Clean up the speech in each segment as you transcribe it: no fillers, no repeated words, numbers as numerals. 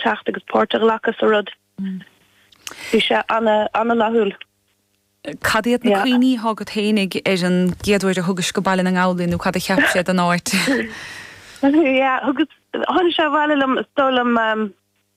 tacht agus Porter lachas a rud. Bhí sé anna lahúil. Cadiad na cuioine hágad hénig an géadúir a thugus go bailin an gálainn nó cad a cheap sé an áirt. Ja, agus hon sé bhhailm stolam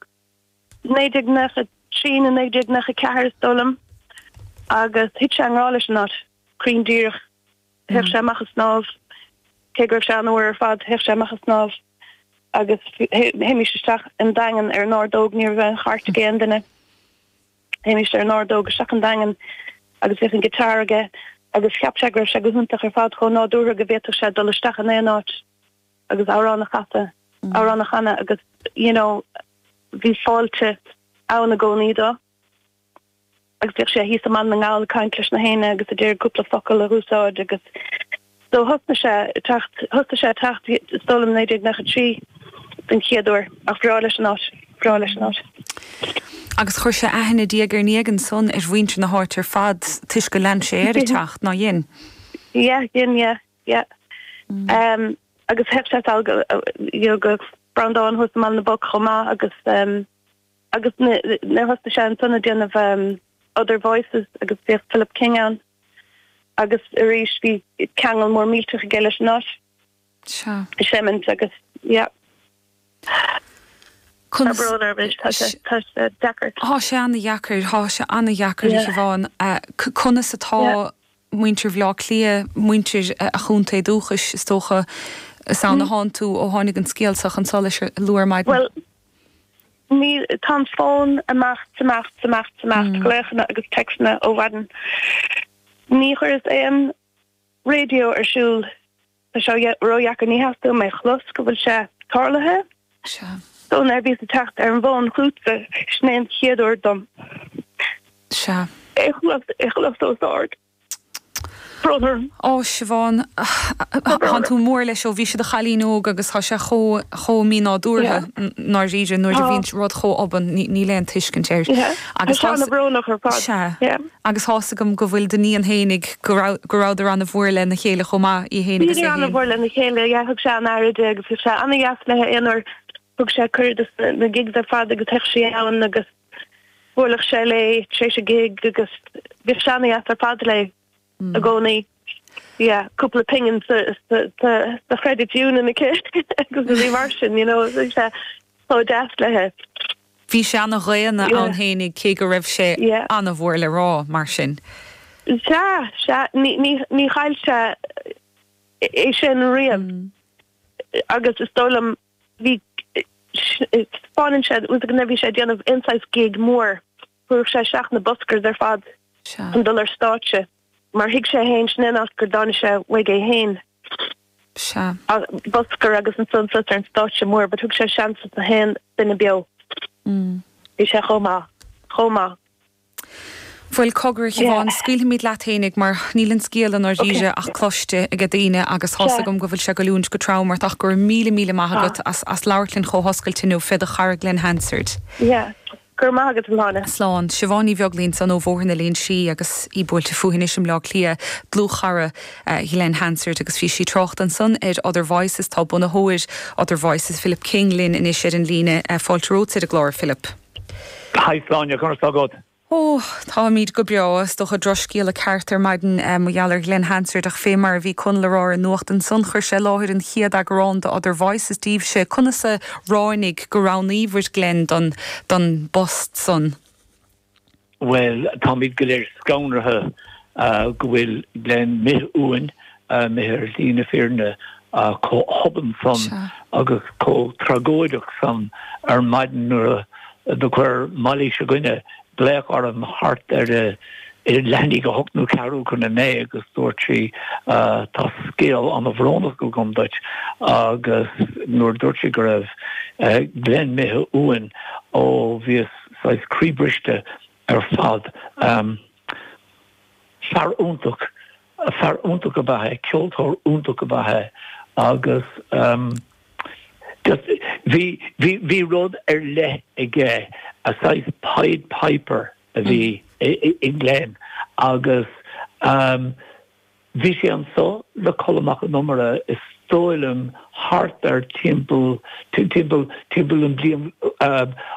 93 and 94 stolam agus hit sé anrális not Crean Deer hef sé machchas náf kegur sé anúir fad hef sé machchas náf agus héimiisteach an dagen Nordóg níor bheith chart géan duine héimiiste Nordóg seach an dagen agus bhíh an gitarige agus cheapsegur se go hunntaach fad chu nádúra go bhéach sé dolisteach an éáit agus áránna chatta áránna chana agus bhí fáilte ána gcónídó agus bhíh sé hí man na ngáil caiintlis na héine agus a dtíir cúpla focail a rúsáid agus so thusta sé tacht stolam 93 den chiaadúir ach brá leis an áit. Agus chuir sé ahanana díagar nígan son is bhainte na háirtar fad tuis go lean sé ar techt ná dhéon. Agus heb sé go bradáin hus man na bog chomá agus ne hosta sé an sunna déanamh Other Voices agus bhíoh Philip King an agus a rís bhí ceangal mór mílteach a geile ná sémint agus Há sé anna dhechar is bháin chuna satá muintir bhlá clia muintir a chúnta dúchas tócha saona háin tú ó tháinig an scéalsach an solis luair maid. Well, ní tá fón amach gléchna agus textna ó bhaden. Ní chuir is éon radio arsúl a seo roiach ní heastú mé chlus go bhfuil sé tálathe. So nar bhí a techt ar an bhin chuúta snéan chiaadúir dom. Ich love those art. Brother. Siobhan, han tú mór leis ó bhí sé a chalíóg agus tá sé cho mí náúthe ná ríidir nuair a bhín rud cho oban ní leon tuiscin téir. Agus brnach agus hása gom go bhfuil den níon hénig goráidir an na bhórle na chéile chomá í hénig. Ní an bhórle na chéile thug sé an airide agus fi sé anna jaaslethe inar thug sé chuir na gig ar fad agus teich sé ann agus bhórlach sé le trééis sé gig agus bhí seanna ar fad le a gcónaí couple of pingins the credit union a kid agus bhí mar sin sé so deas lethe. Bhí sé anna réanna an hénig cé go raibh sé anna bhór le rá mar sin. Ní chail se é sin riamh agus is stolam bhí fáin sé ús go nebhí sé déanamh insights gig mór chuh sé seach na buscars ar fad an dul ar stáitse. Mar hiig sé héin snenach gur dána sé bhaige héin. Buscar agus an sunsa ar an stáitse mór, but thug sé seansa a hen duine beo. Bhí sé chomá. Bhfuil cogur bháin scuil míad lehénig mar nílann scéalan ar ríise ach cloiste a go daine agus thosa gom go bhfuil se go lúnt go traumart ach gur míle maigat as leirlinn chomhoscailtinú fed a char Glen Hansard. Gur mágad an hána. Sláán, Siobhání bheaglín san ó bhórna líon si agus íbúilte fuhinna sem lá clia blúchara Glen Hansard agus bhí si trocht an son Other Voices tá buna hóir Other Voices Philip King linn in is an líne fáilteróid a glóir Philip. Hi Sláine, chunar sagad. Tá míad go breas do a droscíal a ceartar maidin muhealar Glen Hansard ach fémar bhí chun le rá an nuacht an son chuir sé láthir an chiad a grán de Other Voices díobh sé chuna sa ráinnig go ráníomhir Glen don bost son. Well, tá míad go léir scaunrathe go bhfuil Glen mith-uain mithir lína fearne có hoban son agus có tragóideach son ar maidin nuair do chuir malí se gine Blech ar an hart lenig go hochtnú carú chun né agus dúirtí tá scéal an a bhrónach go gomdait agus nuair dúirtí go raibh Glen mithe uain ó bhíos críbriste ar fad fear úntaach go bathe, ceoltóir úntaach go bathe agus hí rud ar le ige a size Pied Piper a bhí in Glen agus bhí sé an so le colmach an numara is stoilm hart ar timppel an bliam